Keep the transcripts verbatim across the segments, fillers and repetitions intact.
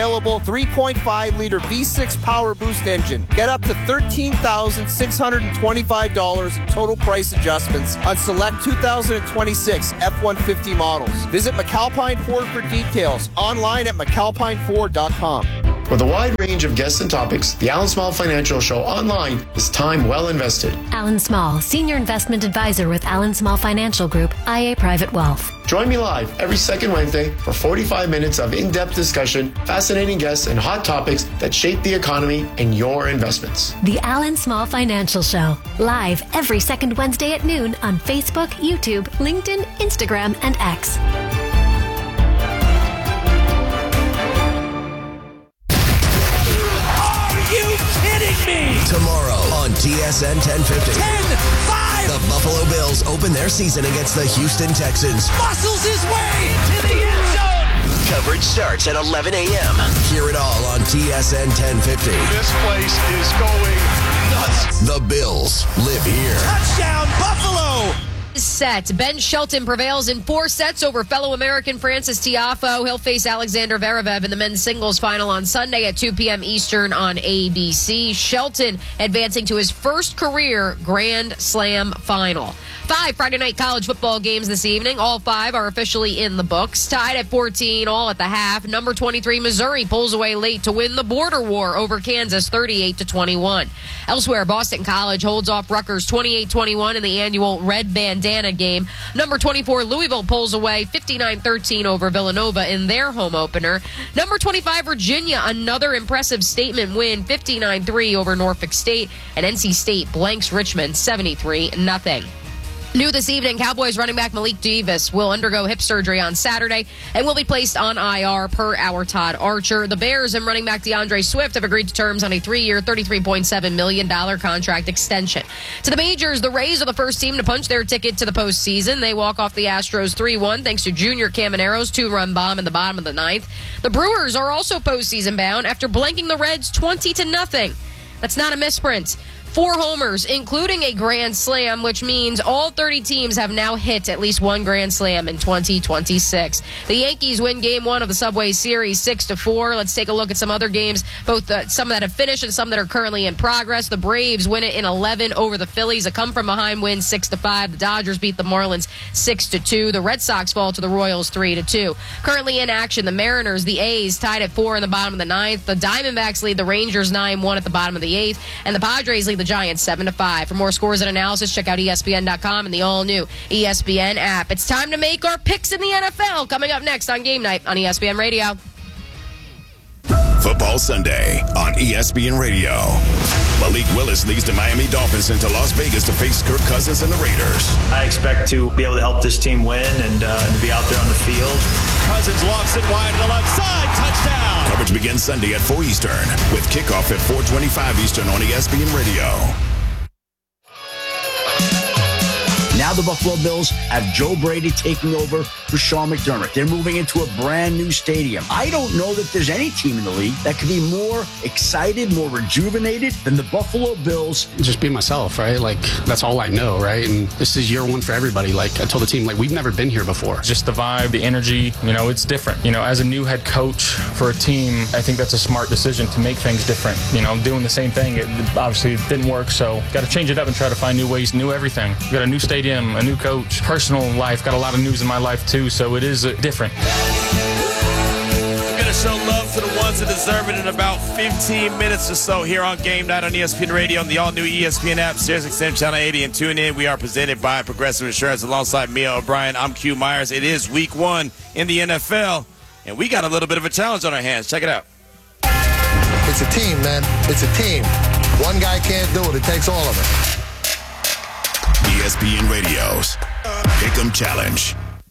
available three point five liter V six Power Boost engine. Get up to thirteen thousand six hundred twenty-five dollars in total price adjustments on select two thousand twenty-six F one fifty models. Visit McAlpine Ford for details. Online at McAlpine Ford dot com. With a wide range of guests and topics, the Alan Small Financial Show online is time well invested. Alan Small, Senior Investment Advisor with Alan Small Financial Group, I A Private Wealth. Join me live every second Wednesday for forty-five minutes of in-depth discussion, fascinating guests, and hot topics that shape the economy and your investments. The Alan Small Financial Show, live every second Wednesday at noon on Facebook, YouTube, LinkedIn, Instagram, and X. Tomorrow on T S N ten fifty. ten five. The Buffalo Bills open their season against the Houston Texans. Muscles his way into the end zone. Coverage starts at eleven a.m. Hear it all on T S N ten fifty. This place is going nuts. The Bills live here. Touchdown, Buffalo. Set. Ben Shelton prevails in four sets over fellow American Francis Tiafoe. He'll face Alexander Zverev in the men's singles final on Sunday at two p.m. Eastern on A B C. Shelton advancing to his first career Grand Slam final. Five Friday night college football games this evening. All five are officially in the books. Tied at fourteen, all at the half. Number twenty-three, Missouri pulls away late to win the border war over Kansas thirty-eight to twenty-one. Elsewhere, Boston College holds off Rutgers twenty-eight twenty-one in the annual Red Bandana game. Number twenty-four, Louisville pulls away fifty-nine thirteen over Villanova in their home opener. Number twenty-five, Virginia, another impressive statement win, fifty-nine three over Norfolk State. And N C State blanks Richmond seventy-three nothing. New this evening, Cowboys running back Malik Davis will undergo hip surgery on Saturday and will be placed on I R per our Todd Archer. The Bears and running back DeAndre Swift have agreed to terms on a three-year, thirty-three point seven million dollars contract extension. To the majors, the Rays are the first team to punch their ticket to the postseason. They walk off the Astros three one thanks to Junior Camanero's two-run bomb in the bottom of the ninth. The Brewers are also postseason bound after blanking the Reds twenty to nothing. That's not a misprint. Four homers, including a grand slam, which means all thirty teams have now hit at least one grand slam in twenty twenty-six. The Yankees win game one of the Subway Series six to four. Let's take a look at some other games, both the, some that have finished and some that are currently in progress. The Braves win it in eleven over the Phillies. A come-from-behind win six to five. The Dodgers beat the Marlins six to two. The Red Sox fall to the Royals three to two. Currently in action, the Mariners, the A's tied at four in the bottom of the ninth. The Diamondbacks lead the Rangers nine one at the bottom of the eighth. And the Padres lead the Giants seven to five. For more scores and analysis, check out E S P N dot com and the all-new E S P N app. It's time to make our picks in the N F L. Coming up next on Game Night on E S P N Radio. Football Sunday on E S P N Radio. Malik Willis leads the Miami Dolphins into Las Vegas to face Kirk Cousins and the Raiders. I expect to be able to help this team win and, uh, and be out there on the field. Cousins lofts it wide to the left side. Touchdown. Coverage begins Sunday at four Eastern with kickoff at four twenty-five Eastern on E S P N Radio. Now the Buffalo Bills have Joe Brady taking over for Sean McDermott. They're moving into a brand new stadium. I don't know that there's any team in the league that could be more excited, more rejuvenated than the Buffalo Bills. Just be myself, right? Like, that's all I know, right? And this is year one for everybody. Like, I told the team, like, we've never been here before. Just the vibe, the energy, you know, it's different. You know, as a new head coach for a team, I think that's a smart decision to make things different. You know, doing the same thing, it obviously didn't work, so got to change it up and try to find new ways, new everything. We got a new stadium, a new coach, personal life, got a lot of news in my life too, so it is uh, different. We're going to show love to the ones that deserve it in about fifteen minutes or so here on Game Night on E S P N Radio and the all-new E S P N app, Sirius X M Channel eighty, and tune in. We are presented by Progressive Insurance alongside Mia O'Brien. I'm Q Myers. It is week one in the N F L, and we got a little bit of a challenge on our hands. Check it out. It's a team, man. It's a team. One guy can't do it. It takes all of it. E S P N Radio's Pick'em Challenge.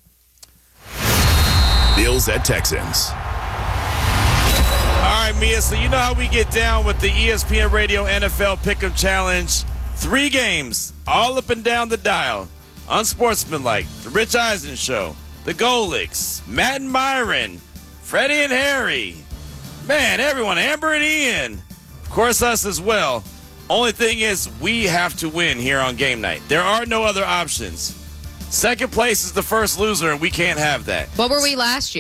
Bills at Texans. All right, Mia, so you know how we get down with the E S P N Radio N F L Pick'em Challenge. Three games, all up and down the dial. Unsportsmanlike, The Rich Eisen Show, The Golics, Matt and Myron, Freddie and Harry. Man, everyone, Amber and Ian. Of course, us as well. Only thing is, we have to win here on Game Night. There are no other options. Second place is the first loser, and we can't have that. What were we last year?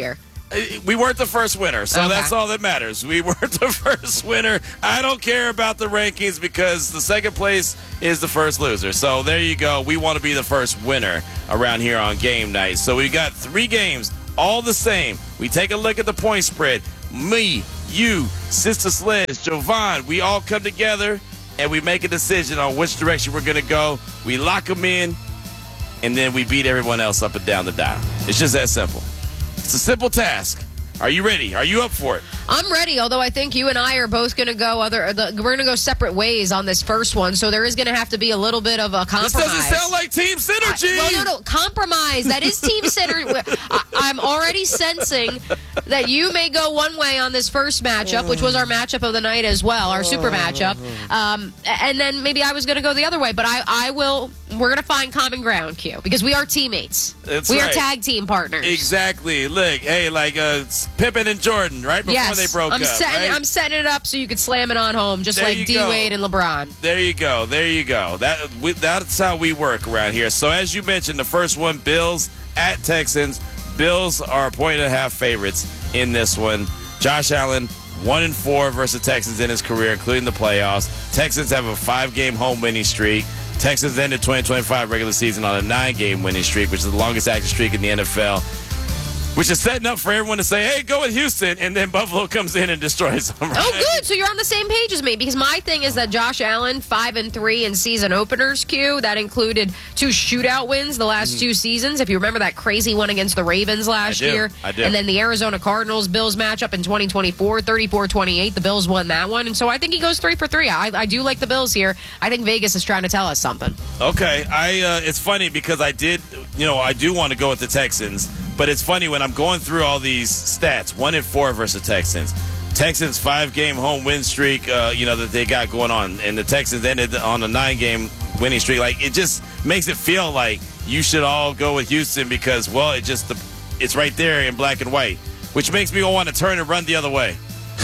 We weren't the first winner, so Okay. that's all that matters. We weren't the first winner. I don't care about the rankings because the second place is the first loser. So there you go. We want to be the first winner around here on game night. So we got three games, all the same. We take a look at the point spread. Me, you, Sister Sledge, Jovan, we all come together and we make a decision on which direction we're going to go. We lock them in, and then we beat everyone else up and down the dial. It's just that simple. It's a simple task. Are you ready? Are you up for it? I'm ready, although I think you and I are both going to go other. The, we're going to go separate ways on this first one, so there is going to have to be a little bit of a compromise. This doesn't sound like team synergy. I, no, no, no, compromise. That is team synergy. I, I'm already sensing that you may go one way on this first matchup, which was our matchup of the night as well, our super matchup, um, and then maybe I was going to go the other way. But I, I will. We're going to find common ground, Q, because we are teammates. That's we right. are tag team partners. Exactly. Look, hey, like uh, Pippen and Jordan, right before yes, they broke I'm up. Setting, right? I'm setting it up so you could slam it on home, just There like you D go. Wade and LeBron. There you go. There you go. That we, that's how we work around here. So as you mentioned, the first one, Bills at Texans. Bills are a point and a half favorites in this one. Josh Allen, one and four versus Texans in his career, including the playoffs. Texans have a five-game home winning streak. Texans ended twenty twenty-five regular season on a nine-game winning streak, which is the longest active streak in the N F L. Which is setting up for everyone to say, hey, go with Houston, and then Buffalo comes in and destroys them. Right? Oh, good. So you're on the same page as me, because my thing is that Josh Allen, five and three in season openers, Q. That included two shootout wins the last mm-hmm. two seasons. If you remember that crazy one against the Ravens last I do. year. I do. And then the Arizona Cardinals-Bills matchup in twenty twenty-four, thirty-four twenty-eight. The Bills won that one. And so I think he goes three for three. I, I do like the Bills here. I think Vegas is trying to tell us something. Okay. I. Uh, it's funny because I did, you know, I do want to go with the Texans. But it's funny when I'm going through all these stats, one and four versus Texans. Texans five-game home win streak, uh, you know, that they got going on. And the Texans ended on a nine-game winning streak. Like, it just makes it feel like you should all go with Houston because, well, it just the, it's right there in black and white, which makes me want to turn and run the other way.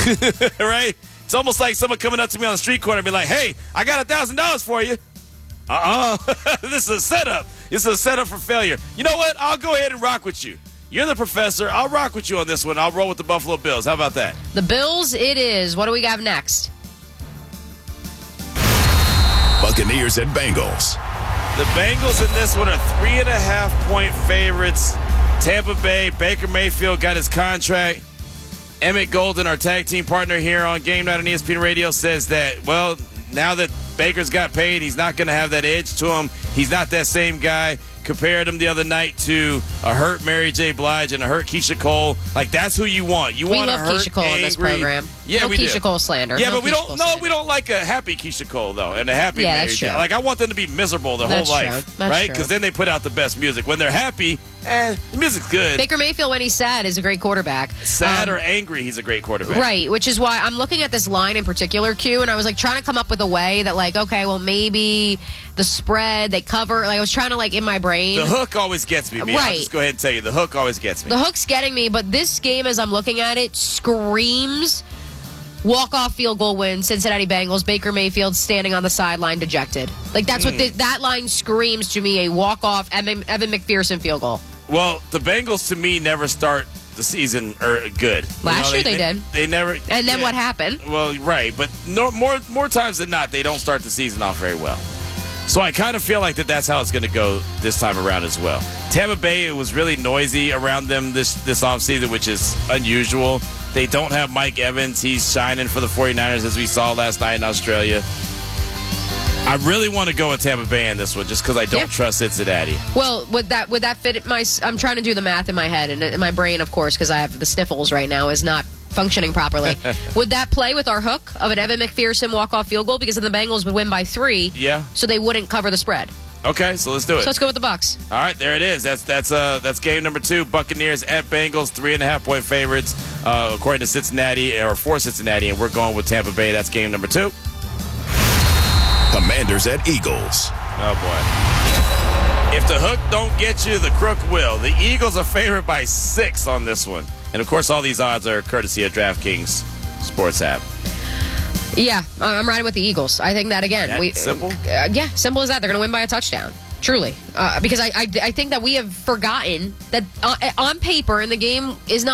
Right? It's almost like someone coming up to me on the street corner and be like, hey, I got one thousand dollars for you. Uh-uh. This is a setup. This is a setup for failure. You know what? I'll go ahead and rock with you. You're the professor. I'll rock with you on this one. I'll roll with the Buffalo Bills. How about that? The Bills it is. What do we have next? Buccaneers and Bengals. The Bengals in this one are three and a half point favorites. Tampa Bay, Baker Mayfield got his contract. Emmett Golden, our tag team partner here on Game Night on E S P N Radio, says that, well, now that Baker's got paid, he's not going to have that edge to him. He's not that same guy. Compared him the other night to a hurt Mary J. Blige and a hurt Keisha Cole. Like, that's who you want. You we want love a hurt, Keisha Cole angry, in this program. Yeah, no we Keisha do. Cole slander. Yeah, no but we Keisha don't. Cole No, slander. we don't like a happy Keisha Cole though, and a happy yeah, Mary that's J. true. Like, I want them to be miserable their that's whole true. life, that's right? true. Because then they put out the best music. When they're happy, eh, the music's good. Baker Mayfield, when he's sad, is a great quarterback. Sad um, or angry, he's a great quarterback. Right, which is why I'm looking at this line in particular, Q, and I was like trying to come up with a way that, like, okay, well, maybe the spread they cover. Like, I was trying to, like, in my brain. The hook always gets me. me. Right. I'll just go ahead and tell you, the hook always gets me. The hook's getting me, but this game, as I'm looking at it, screams walk-off field goal win, Cincinnati Bengals, Baker Mayfield standing on the sideline dejected. Like, that's mm. what the, that line screams to me, a walk-off Evan, Evan McPherson field goal. Well, the Bengals, to me, never start the season or good. Last you know, year they, they, they did. They never. And then yeah. what happened? Well, right, but no, more more times than not, they don't start the season off very well. So I kind of feel like that that's how it's going to go this time around as well. Tampa Bay, it was really noisy around them this, this offseason, which is unusual. They don't have Mike Evans. He's shining for the 49ers, as we saw last night in Australia. I really want to go with Tampa Bay in this one just because I don't yeah. trust Cincinnati. Well, would that would that fit my... I'm trying to do the math in my head, and in my brain, of course, because I have the sniffles right now, is not functioning properly. Would that play with our hook of an Evan McPherson walk-off field goal? Because then the Bengals would win by three. Yeah. So they wouldn't cover the spread. Okay, so let's do it. So let's go with the Bucs. All right, there it is. That's that's uh that's game number two. Buccaneers at Bengals, three and a half point favorites, uh, according to Cincinnati or for Cincinnati, and we're going with Tampa Bay. That's game number two. Commanders at Eagles. Oh boy! If the hook don't get you, the crook will. The Eagles are favored by six on this one, and of course, all these odds are courtesy of DraftKings Sports app. Yeah, I'm riding with the Eagles. I think that, again. That we, simple? Uh, yeah, simple as that. They're going to win by a touchdown. Truly. Uh, because I, I I think that we have forgotten that uh, on paper, and the game is not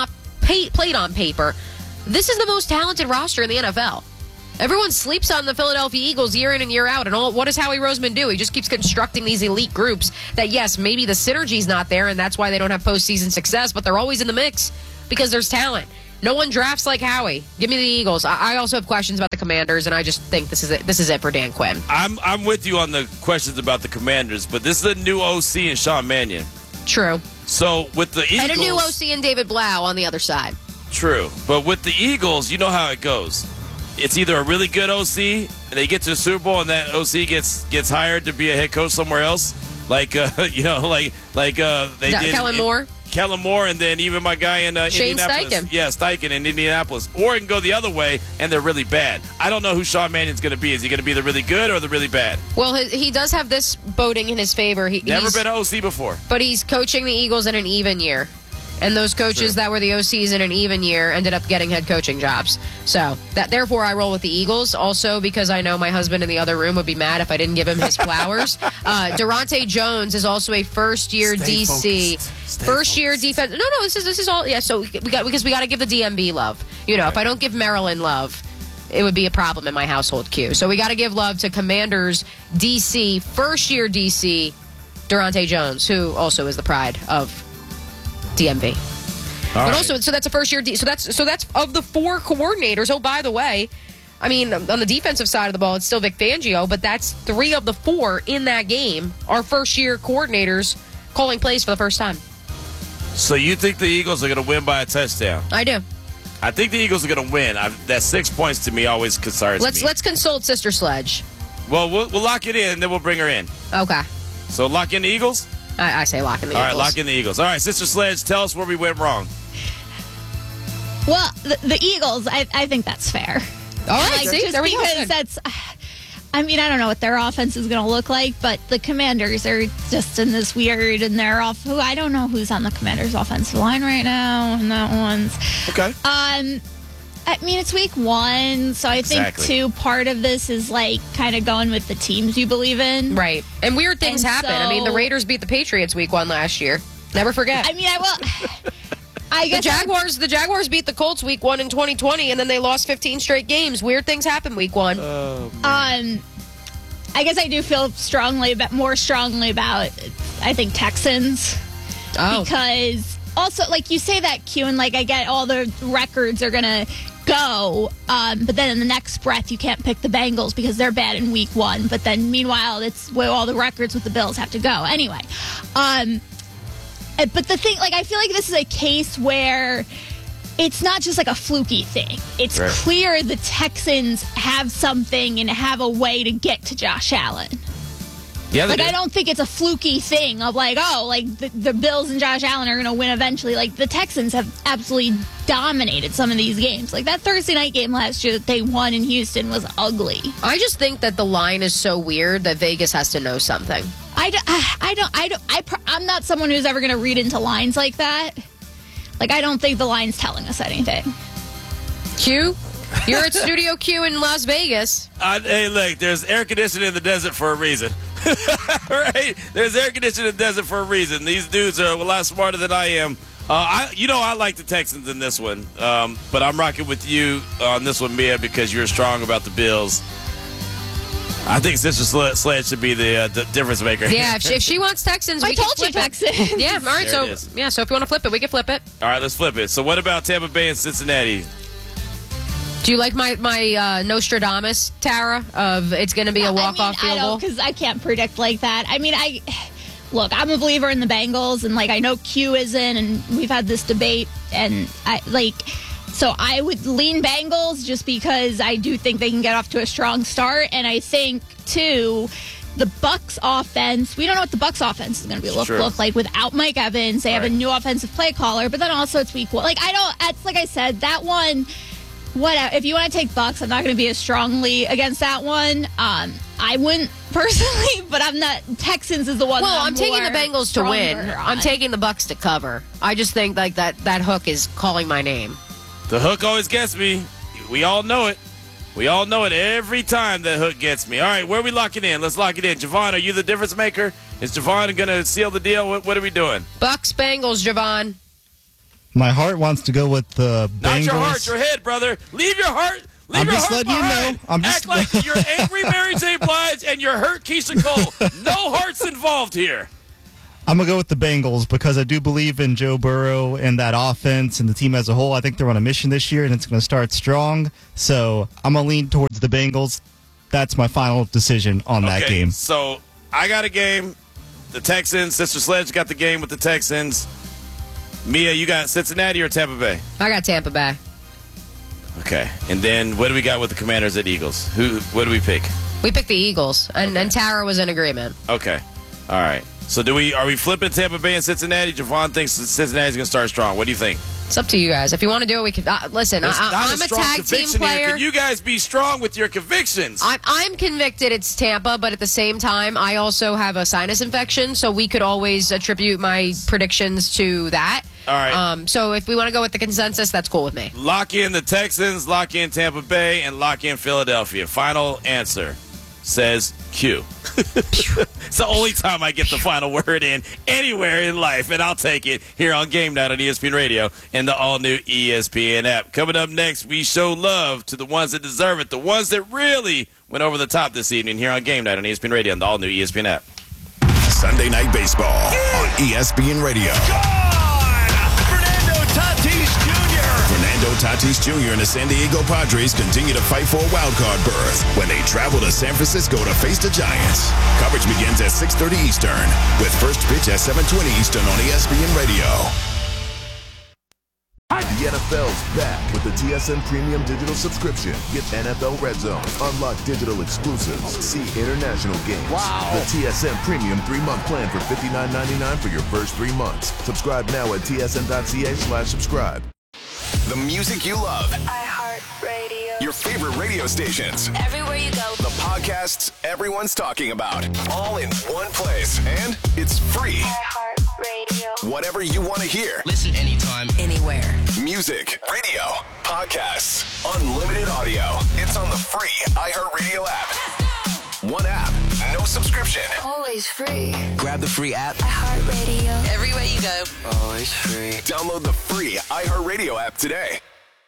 pay, played on paper, this is the most talented roster in the N F L. Everyone sleeps on the Philadelphia Eagles year in and year out. And all, what does Howie Roseman do? He just keeps constructing these elite groups that, yes, maybe the synergy's not there, and that's why they don't have postseason success, but they're always in the mix because there's talent. No one drafts like Howie. Give me the Eagles. I, I also have questions about the Commanders, and I just think this is it. This is it for Dan Quinn. I'm I'm with you on the questions about the Commanders, but this is a new O C in Sean Mannion. True. So with the Eagles, and a new O C in David Blau on the other side. True, but with the Eagles, you know how it goes. It's either a really good O C, and they get to the Super Bowl, and that O C gets gets hired to be a head coach somewhere else, like uh, you know, like like uh, they no, did. Kellen in, Moore. Kellen Moore, and then even my guy in uh, Shane Indianapolis. Steichen. Yeah, Steichen in Indianapolis. Or it can go the other way, and they're really bad. I don't know who Sean Mannion's going to be. Is he going to be the really good or the really bad? Well, he, he does have this voting in his favor. He, Never been an O C before. But he's coaching the Eagles in an even year. And those coaches True. that were the O Cs in an even year ended up getting head coaching jobs. So that therefore I roll with the Eagles. Also because I know my husband in the other room would be mad if I didn't give him his flowers. uh, Durante Jones is also a first-year D C, first-year defense. No, no, this is this is all. Yeah, so we got because we got to give the D M V love. You know, right. If I don't give Maryland love, it would be a problem in my household. Q. So we got to give love to Commanders D C, first-year D C, Durante Jones, who also is the pride of D M V. All but right. also, so that's a first year. De- so that's so that's of the four coordinators. Oh, by the way, I mean on the defensive side of the ball, it's still Vic Fangio, but that's three of the four in that game are first year coordinators calling plays for the first time. So you think the Eagles are going to win by a touchdown? I do. I think the Eagles are going to win. I, that six points to me always concerns let's, me. Let's consult Sister Sledge. Well, well, we'll lock it in, and then we'll bring her in. Okay. So lock in the Eagles? I, I say lock in the All Eagles. All right, lock in the Eagles. All right, Sister Sledge, tell us where we went wrong. Well, the, the Eagles, I, I think that's fair. All right, like, see, just there we because go. that's, I mean, I don't know what their offense is going to look like, but the Commanders are just in this weird, and they're off. Who I don't know who's on the Commanders' offensive line right now, and that one's okay. Um, I mean, it's week one, so I think, exactly. too, part of this is, like, kind of going with the teams you believe in. Right. And weird things and happen. So, I mean, the Raiders beat the Patriots week one last year. Never forget. I mean, I will... I guess the Jaguars, the Jaguars beat the Colts week one in twenty twenty, and then they lost fifteen straight games. Weird things happen week one. Oh, um, I guess I do feel strongly about, more strongly about, I think, Texans. Oh. Because also, like, you say that, Q, and, like, I get all the records are going to go, um, but then in the next breath, you can't pick the Bengals because they're bad in week one. But then, meanwhile, it's where all the records with the Bills have to go. Anyway, um, but the thing, like, I feel like this is a case where it's not just like a fluky thing. It's right. clear the Texans have something and have a way to get to Josh Allen. Yeah, like, do. I don't think it's a fluky thing of like, oh, like the, the Bills and Josh Allen are going to win eventually. Like, the Texans have absolutely dominated some of these games. Like, that Thursday night game last year that they won in Houston was ugly. I just think that the line is so weird that Vegas has to know something. I don't, I don't, I don't, I, I'm not someone who's ever going to read into lines like that. Like, I don't think the line's telling us anything. Q? You're at Studio Q in Las Vegas. Uh, hey, look, there's air conditioning in the desert for a reason. Right? There's air conditioning in the desert for a reason. These dudes are a lot smarter than I am. Uh, I, you know, I like the Texans in this one, um, but I'm rocking with you on this one, Mia, because you're strong about the Bills. I think Sister Sledge should be the, uh, the difference maker. Yeah, if she, if she wants Texans, I we told can you flip Texans. it. Yeah, all right. There So yeah, so if you want to flip it, we can flip it. All right, let's flip it. So what about Tampa Bay and Cincinnati? Do you like my my uh, Nostradamus, Tara? Of it's going to be a walk off I mean, field I goal. because I can't predict like that. I mean, I look. I'm a believer in the Bengals, and like I know Q isn't, and we've had this debate, and I like. So I would lean Bengals just because I do think they can get off to a strong start, and I think too. The Bucs offense, we don't know what the Bucs offense is going to be look, look like without Mike Evans. They have right. a new offensive play caller, but then also it's week one. Like I don't. It's like I said, that one. Whatever. If you want to take Bucs, I'm not going to be as strongly against that one. Um, I wouldn't personally, but I'm not. Texans is the one. Well, that I'm, I'm taking the Bengals to win. on. I'm taking the Bucs to cover. I just think like that that hook is calling my name. The hook always gets me. We all know it. We all know it every time that hook gets me. All right, where are we locking in? Let's lock it in. Javon, are you the difference maker? Is Javon going to seal the deal? What, what are we doing? Bucs, Bengals, Javon. My heart wants to go with the Bengals. Not your heart, your head, brother. Leave your heart. Leave I'm your just heart letting behind. you know. I'm Act just like you're angry Mary J. Blige and you're hurt Keisha Cole. No hearts involved here. I'm going to go with the Bengals because I do believe in Joe Burrow and that offense and the team as a whole. I think they're on a mission this year, and it's going to start strong. So I'm going to lean towards the Bengals. That's my final decision on okay, that game. So I got a game. The Texans. Sister Sledge got the game with the Texans. Mia, you got Cincinnati or Tampa Bay? I got Tampa Bay. Okay. And then what do we got with the Commanders at Eagles? Who? What do we pick? We picked the Eagles, and, okay. and Tara was in agreement. Okay. All right. So do we? Are we flipping Tampa Bay and Cincinnati? Javon thinks Cincinnati's going to start strong. What do you think? It's up to you guys. If you want to do it, we can. Uh, listen, I, I'm a, a tag team player. Here. Can you guys be strong with your convictions? I'm, I'm convicted it's Tampa, but at the same time, I also have a sinus infection, so we could always attribute my predictions to that. All right. Um, so if we want to go with the consensus, that's cool with me. Lock in the Texans, lock in Tampa Bay, and lock in Philadelphia. Final answer says Q. It's the only time I get the final word in anywhere in life, and I'll take it here on Game Night on E S P N Radio and the all-new E S P N app. Coming up next, we show love to the ones that deserve it, the ones that really went over the top this evening here on Game Night on E S P N Radio and the all-new E S P N app. Sunday Night Baseball on E S P N Radio. Fernando Tatis Junior Fernando Tatis Junior and the San Diego Padres continue to fight for a wildcard berth when they travel to San Francisco to face the Giants. Coverage begins at six thirty Eastern with first pitch at seven twenty Eastern on E S P N Radio. The N F L's back with the T S N Premium Digital Subscription. Get N F L Red Zone, unlock digital exclusives, see international games. Wow. The T S N Premium three-month plan for fifty-nine ninety-nine for your first three months. Subscribe now at T S N dot C A slash subscribe. The music you love. iHeartRadio. Your favorite radio stations. Everywhere you go. The podcasts everyone's talking about. All in one place. And it's free. iHeartRadio. Whatever you want to hear. Listen anytime, anywhere. Music, radio, podcasts, unlimited audio. It's on the free iHeartRadio app. One app, no subscription. Always free. Grab the free app. iHeartRadio. Everywhere you go. Always free. Download the free iHeartRadio app today.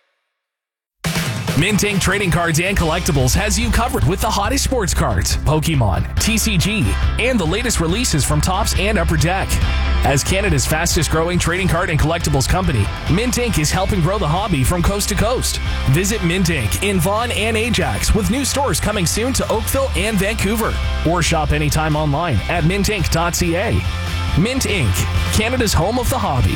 Mint Trading Cards and Collectibles has you covered with the hottest sports cards, Pokemon, T C G, and the latest releases from Topps and Upper Deck. As Canada's fastest growing trading card and collectibles company, Mint Incorporated is helping grow the hobby from coast to coast. Visit Mint Incorporated in Vaughan and Ajax with new stores coming soon to Oakville and Vancouver. Or shop anytime online at mint inc dot c a. Mint Incorporated, Canada's home of the hobby.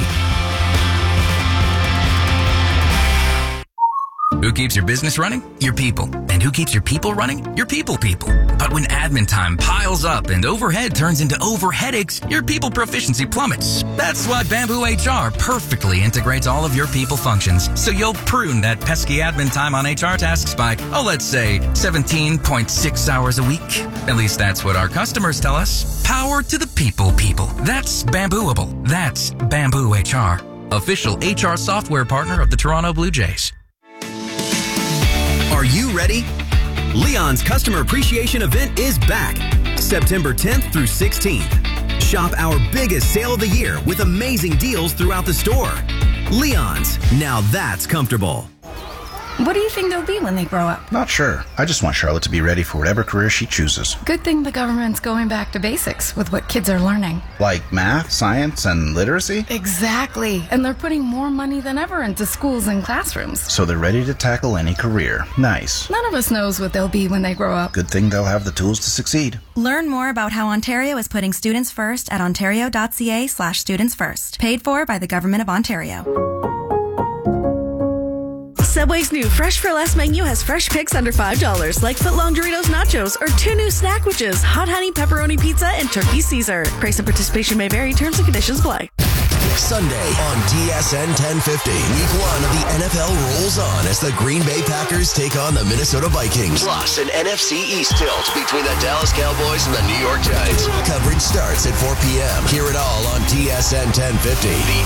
Who keeps your business running? Your people. And who keeps your people running? Your people people. But when admin time piles up and overhead turns into over headaches, your people proficiency plummets. That's why Bamboo H R perfectly integrates all of your people functions, so you'll prune that pesky admin time on H R tasks by, oh, let's say, seventeen point six hours a week. At least that's what our customers tell us. Power to the people people. That's Bambooable. That's Bamboo H R. Official H R software partner of the Toronto Blue Jays. Are you ready? Leon's Customer Appreciation Event is back, September tenth through sixteenth. Shop our biggest sale of the year with amazing deals throughout the store. Leon's, now that's comfortable. What do you think they'll be when they grow up? Not sure. I just want Charlotte to be ready for whatever career she chooses. Good thing the government's going back to basics with what kids are learning. Like math, science, and literacy? Exactly. And they're putting more money than ever into schools and classrooms. So they're ready to tackle any career. Nice. None of us knows what they'll be when they grow up. Good thing they'll have the tools to succeed. Learn more about how Ontario is putting students first at ontario dot c a slash students first. Paid for by the Government of Ontario. Subway's new Fresh for Less menu has fresh picks under five dollars, like footlong Doritos Nachos or two new Snackwich, hot honey pepperoni pizza and turkey Caesar. Price and participation may vary. Terms and conditions apply. Sunday on T S N ten fifty. Week one of the N F L rolls on as the Green Bay Packers take on the Minnesota Vikings. Plus, an N F C East tilt between the Dallas Cowboys and the New York Giants. Coverage starts at four p.m. Hear it all on T S N ten fifty.